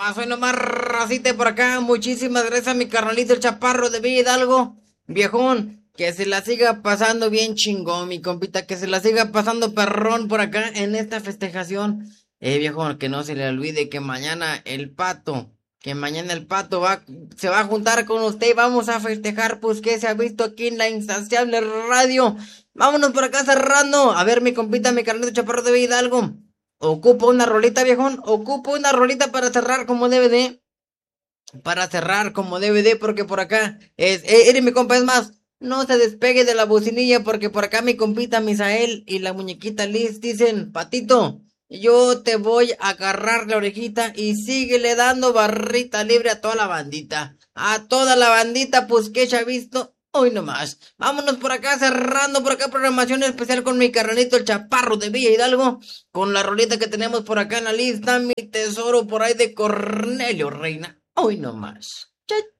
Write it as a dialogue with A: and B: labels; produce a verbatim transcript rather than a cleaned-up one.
A: nomás, hoy nomás, racite por acá. Muchísimas gracias a mi carnalito el Chaparro de Villa Hidalgo. Viejón, que se la siga pasando bien chingón, mi compita. Que se la siga pasando perrón por acá en esta festejación. Eh, viejón, que no se le olvide que mañana el pato, que mañana el pato va, se va a juntar con usted y vamos a festejar, pues que se ha visto aquí en la insaciable radio. Vámonos por acá cerrando. A ver, mi compita, mi carnalito Chaparro de Villa Hidalgo. Ocupo una rolita, viejón. Ocupo una rolita para cerrar como D V D. Para cerrar como D V D, porque por acá es. Eh, eres mi compa, es más. No se despegue de la bocinilla, porque por acá mi compita Misael y la muñequita Liz dicen: Patito, yo te voy a agarrar la orejita y síguele dando barrita libre a toda la bandita. A toda la bandita, pues que ya ha visto. Hoy nomás. Vámonos por acá cerrando por acá programación especial con mi carnalito el Chaparro de Villa Hidalgo. Con la rolita que tenemos por acá en la lista, mi tesoro por ahí de Cornelio Reina. Hoy nomás. Cha,